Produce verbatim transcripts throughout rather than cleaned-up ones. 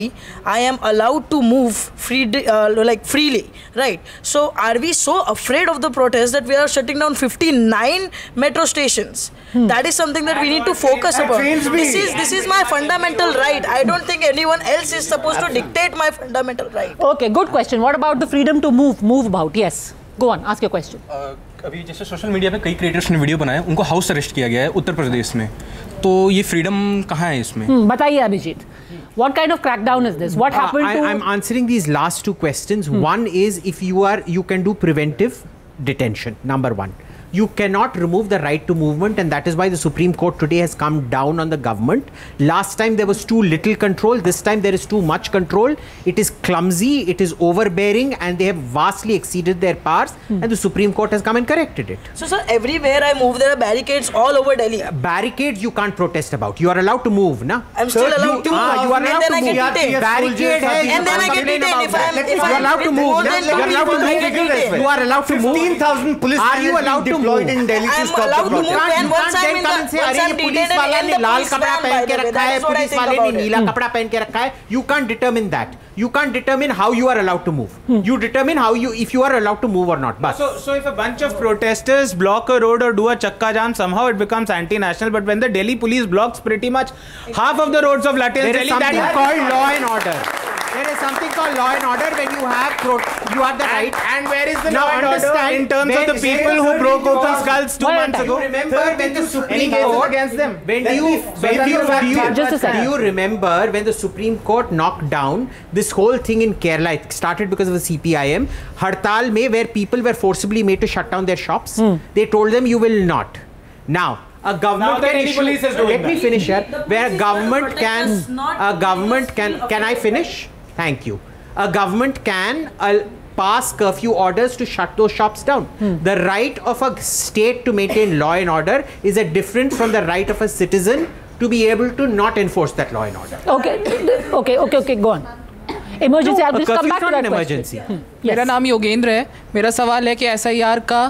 I am allowed to move free, uh, like freely, right? So are we so afraid of the protest that we are shutting down fifty-nine metro stations? Hmm. That is something that we need to focus upon. This is this is my fundamental right. I don't think anyone else is supposed to dictate my fundamental right. Okay, good question. What about the freedom to move? Move about. Yes. Go on. Ask your question. Uh, अभी जैसे social media पे कई creators ने video बनाए, उनको house arrest किया गया है उत्तर प्रदेश में, तो ये फ्रीडम कहाँ है इसमें? hmm, बताइए Abhijit. What kind of crackdown is this? What happened uh, I, to... I'm answering these last two questions. Hmm. One is if you are, you can do preventive detention, number one. You cannot remove the right to movement, and that is why the Supreme Court today has come down on the government. Last time there was too little control. This time there is too much control. It is clumsy, it is overbearing, and they have vastly exceeded their powers. Hmm. And the Supreme Court has come and corrected it. So, sir, everywhere I move, there are barricades all over Delhi. Uh, barricades you can't protest about. You are allowed to move, na? I'm still sir, allowed you, to. Ah, you are allowed to move. Barricade hai, and then I get detained if I'm. You are allowed to move. You are allowed to move. You are allowed to move. fifteen thousand police are you allowed to deployed in Delhi to stop the protest? You can't, once I'm in the, once I'm detained and in the police van, by the way, that is what I think about it. नीला कपड़ा पहन के रखा है. You can't determine that. You can't determine how you are allowed to move. Hmm. You determine how you, if you are allowed to move or not. But so, so if a bunch of protesters block a road or do a chakka jam, somehow it becomes anti-national. But when the Delhi police blocks pretty much half of the roads of Latin Delhi, that is called law and order. There is something called law and order when you have pro you have the right. And, and where is the now law and order in terms of the people who broke open skulls two months ago? You remember when the Supreme Court against them? When do you when do you, do you, just a second. Do you remember when the Supreme Court knocked down this whole thing in Kerala? It started because of the C P I M Hartal mein, where people were forcibly made to shut down their shops. Hmm. They told them you will not. Now a government can issue, police is doing let me that. finish here. Where a government can a government can can I finish? Thank you. A government can uh, pass curfew orders to shut those shops down. Hmm. The right of a state to maintain law and order is a different from the right of a citizen to be able to not enforce that law and order. Okay, okay, okay, okay. Go on. Emergency. I'll just come back to that emergency. Hmm. Yes. मेरा नाम योगेंद्र है. मेरा सवाल है कि S I R का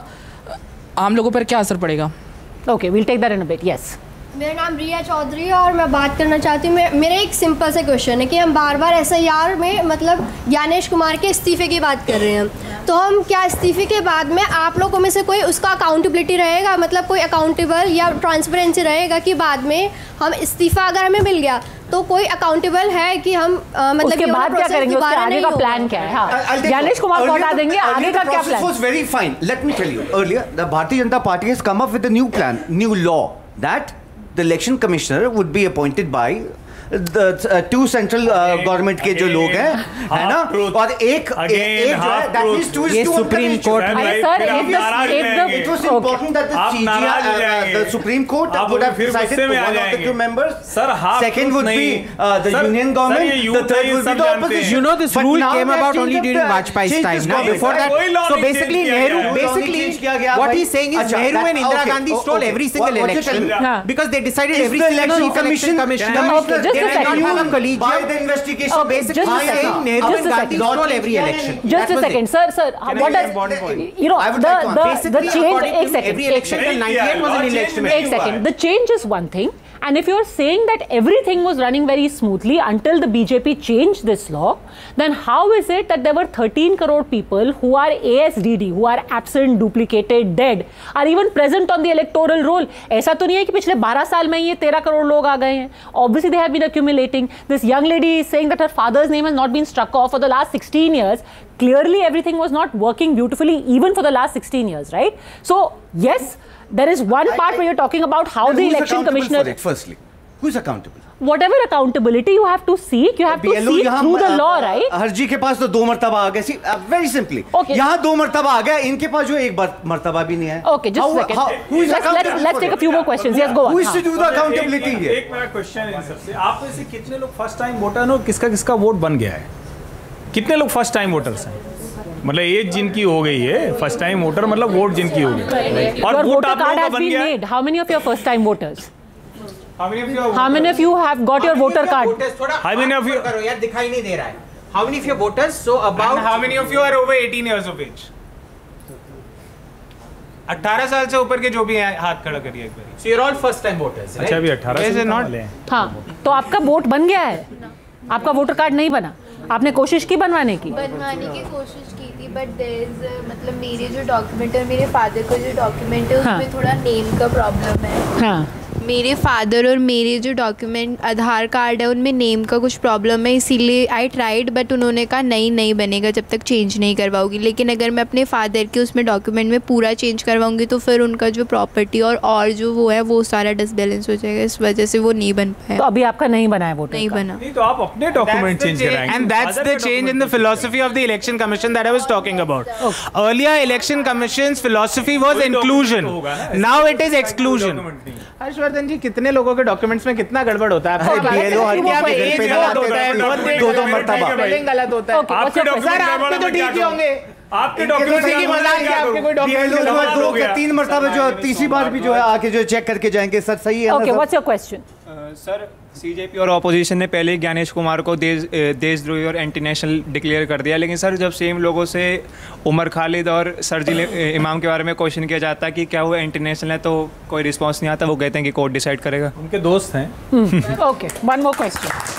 आम लोगों पर क्या असर पड़ेगा? Okay, we'll take that in a bit. Yes. मेरा नाम रिया चौधरी है और मैं बात करना चाहती हूँ. मेरा एक सिंपल सा क्वेश्चन है कि हम बार बार एस आई आर में मतलब ज्ञानेश कुमार के इस्तीफे की बात कर रहे हैं, तो हम क्या इस्तीफे के बाद में आप लोगों में से कोई उसका अकाउंटेबिलिटी रहेगा, मतलब कोई अकाउंटेबल या ट्रांसपेरेंसी रहेगा कि बाद में हम इस्तीफा अगर हमें मिल गया तो कोई अकाउंटेबल है कि हम आ, मतलब उसके बाद क्या करेंगे, उसके आगे का प्लान क्या है? हाँ, ज्ञानेश कुमार को हटा देंगे, आगे का क्या plan? was very fine. Let me tell you. Earlier, the Bharatiya Janata Party has come up with a new plan, new law that the election commissioner would be appointed by the uh, two central uh, government के जो लोग हैं, है ना, और एक एक जो है that means two is two Supreme Court. It was important that the C G I, the Supreme Court would have decided to one of the two members. Second would be the union government. The third would be the opposition. You know this rule came about only during Vajpayee's time. Now before that, so basically Nehru, basically what he's saying is Nehru and Indira Gandhi stole every single election because they decided every single election commission. They did not have a collegium. By the investigation, okay, basically, just a second. Nehru Just and Gandhi stole every election. Just a second, sir, sir. What does you know the the the change? एक second. Every election till ninety-eight was an election. एक second. The change is one thing. And if you're saying that everything was running very smoothly until the B J P changed this law, then how is it that there were thirteen crore people who are A S D D, who are absent, duplicated, dead, are even present on the electoral roll? ऐसा तो नहीं है कि पिछले बारह साल में ये तेरह करोड़ लोग आ गए हैं. Obviously, they have been accumulating. This young lady is saying that her father's name has not been struck off for the last sixteen years. Clearly, everything was not working beautifully even for the last sixteen years, right? So, yes. There is one part where you're talking about how the election commissioner. For it, firstly, who's accountable? Whatever accountability you have to seek, you have to seek through the law, right? Harji के पास तो दो मर्तबा आ गए. See, very simply. Okay. यहाँ दो मर्तबा आ गया, इनके पास जो एक मर्तबा भी नहीं है. Okay, just a second. How, who is let's, accountable? Let's, let's take a few more questions. Yes, go on. Who is to do the accountability here? एक मेरा क्वेश्चन है सबसे. आप में से कितने लोग फर्स्ट टाइम वोटर हो? किसका किसका वोट बन गया है? कितने लोग फर्स्ट टाइम वोटर्स हैं? मतलब एज जिनकी हो गई है फर्स्ट टाइम वोटर, मतलब वोट जिनकी हो गई और वोट आप लोगों का बन गया है. How many of your first time voters? How many of you? How many of you have got your voter card? How many of you? करो यार, दिखाई नहीं दे रहा है. How many of your voters? So about. And how many of you are over eighteen years of age? अठारह साल से ऊपर के जो भी हैं हाथ खड़ा करिए एक बार. So you're all first time voters, right? अच्छा अभी अठारह से नॉट ले. हाँ, तो आपका वोट बन गया है. आपका वोटर कार्ड नहीं बना, आपने कोशिश की बनवाने की? बनवाने की कोशिश की थी, बट देयर इज मतलब मेरे जो डॉक्यूमेंट है, मेरे फादर का जो डॉक्यूमेंट है, हाँ. उसमें थोड़ा नेम का प्रॉब्लम है. हाँ. मेरे फादर और मेरे जो डॉक्यूमेंट आधार कार्ड है उनमें नेम का कुछ प्रॉब्लम है, इसीलिए आई ट्राइड, बट उन्होंने कहा नहीं नहीं बनेगा जब तक चेंज नहीं करवाओगी. लेकिन अगर मैं अपने फादर के उसमें डॉक्यूमेंट में पूरा चेंज करवाऊंगी तो फिर उनका जो प्रॉपर्टी और और जो वो है वो सारा डिसबैलेंस हो जाएगा, इस वजह से वो नहीं बन पाया. तो अभी आपका नहीं बना है वोटर नहीं बना. नहीं तो आप अपने डॉक्यूमेंट चेंज कराएंगे. And that's the change in the philosophy of the election commission that I was talking about. Earlier election commission's philosophy was inclusion. Now it is exclusion. Harshvardhan जी, कितने लोगों के डॉक्यूमेंट्स में कितना गड़बड़ होता है? अरे बीएलओ हर किसी के घर पे जाते हैं, दो दो मर्तबा स्पेलिंग गलत होता है. आपके डॉक्यूमेंट सर आपके तो ठीक ही होंगे. आपके डॉक्यूमेंट की मजाक है, आपके कोई डॉक्यूमेंट दो या तीन मर्तबा जो तीसरी बार भी जो है आके जो चेक करके जाएंगे. सर सही है. Okay, what's your question? Sir, CJP और ऑपोजिशन ने पहले ही ज्ञानेश कुमार को देश देशद्रोही और एंटी नेशनल डिक्लेयर कर दिया, लेकिन सर जब सेम लोगों से उमर खालिद और सरजील इमाम के बारे में क्वेश्चन किया जाता है कि क्या वो एंटी नेशनल है, तो कोई रिस्पांस नहीं आता. वो कहते हैं कि कोर्ट डिसाइड करेगा. उनके दोस्त हैं. Okay, one more question.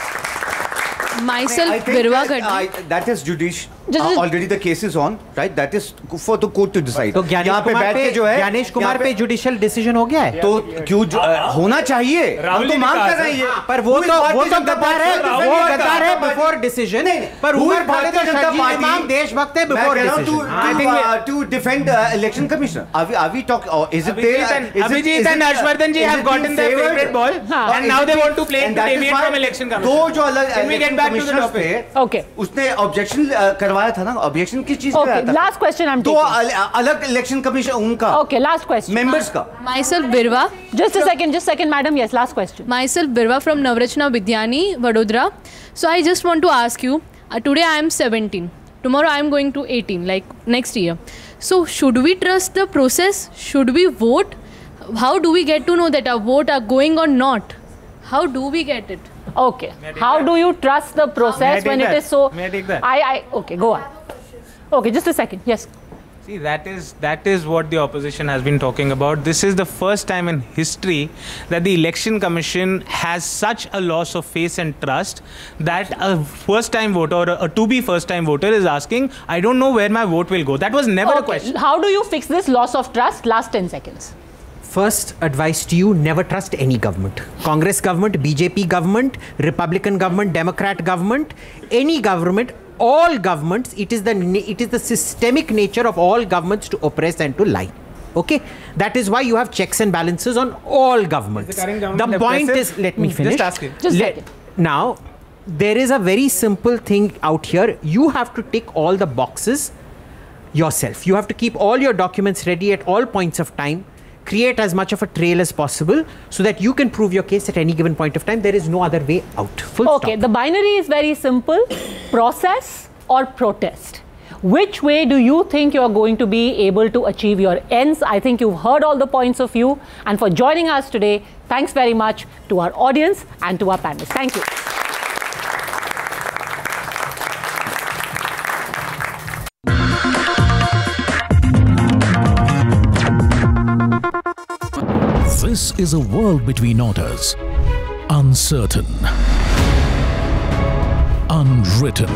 Myself, Birwa Gaddi. That is judicial. Uh, already the case is on, right? That is for the court to decide. तो ज्ञानेश कुमार पे जो है ज्ञानेश कुमार पे जुडिशियल डिसीजन हो गया है. तो क्यों होना चाहिए? हम तो मांग कर रहे हैं. पर वो तो वो तो गद्दार है, वो गद्दार है बिफोर डिसीजन. पर उमर खालिद और सरजील इमाम देशभक्त है before decision. I think to defend uh, election commissioner. Are we are we talk? Oh, is it there? Abhijit and Harshvardhan ji have gotten their favorite ball, and now they want to play to deviate from election commission. दो जो अलग Can we get back to the topic? Okay. उसने objection करवाया था ना. Objection किस चीज पे था? लास्ट क्वेश्चन आई एम तो अलग इलेक्शन कमीशन उनका. ओके, लास्ट क्वेश्चन मेंबर्स का. Myself, Birwa. Just a second, just a second, madam. Yes, last question. Myself, Birwa from Navrachna Vidyani, Vadodara. So I just want to ask you, uh, today I am seventeen. Tomorrow I am going to eighteen, like next year. So should we trust the process? Should we vote? How do we get to know that our vote are going or not? How do we get it? Okay. How do you trust the process when it is so? May I take that? I, I, okay, go on. Okay, just a second. Yes. See, that is that is what the opposition has been talking about. This is the first time in history that the election commission has such a loss of faith and trust that a first-time voter or a to-be first-time voter is asking, "I don't know where my vote will go." That was never Okay. a question. How do you fix this loss of trust? Last ten seconds. First advice to you, never trust any government. Congress government, B J P government, Republican government, Democrat government, any government, all governments, it is the it is the systemic nature of all governments to oppress and to lie. Okay? That is why you have checks and balances on all governments. Is the current government the point oppressive? is, let me finish. Just ask you. Just Let- second. Now, there is a very simple thing out here. You have to tick all the boxes yourself. You have to keep all your documents ready at all points of time. Create as much of a trail as possible so that you can prove your case at any given point of time. There is no other way out. Full Okay, stop. the binary is very simple. Process or protest. Which way do you think you are going to be able to achieve your ends? I think you've heard all the points of view. And for joining us today, thanks very much to our audience and to our panelists. Thank you. This is a world between orders. Uncertain. Unwritten.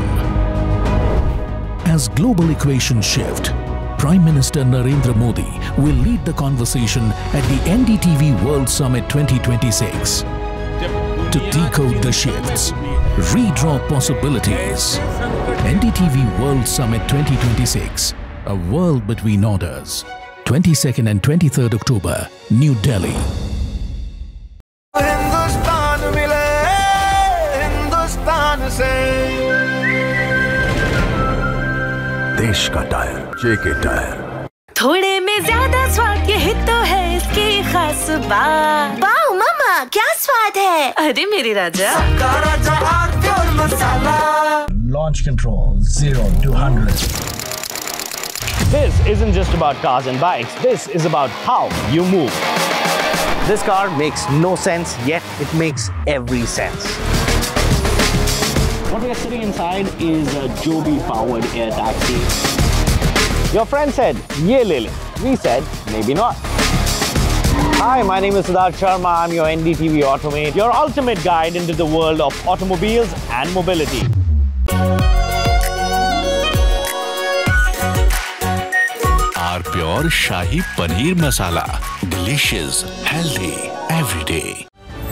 As global equations shift, Prime Minister Narendra Modi will lead the conversation at the N D T V World Summit twenty twenty-six. To decode the shifts, redraw possibilities. N D T V World Summit twenty twenty-six. A world between orders. twenty-second and twenty-third October, New Delhi. Hindustan मिले हिंदुस्तान से देश का tyre, जेके tyre. थोड़े में ज्यादा स्वाद, यही तो है इसकी खास बात। वाओ मामा, क्या स्वाद है? अरे मेरे राजा, राजा और मसाला। Launch control zero to one hundred. This isn't just about cars and bikes. This is about how you move. This car makes no sense, yet it makes every sense. What we are sitting inside is a Joby-powered air taxi. Your friend said, "Ye le le." We said, "Maybe not." Hi, my name is Siddharth Sharma. I'm your N D T V Automate, your ultimate guide into the world of automobiles and mobility. R Pure Shahi Paneer Masala. Delicious, healthy, every day.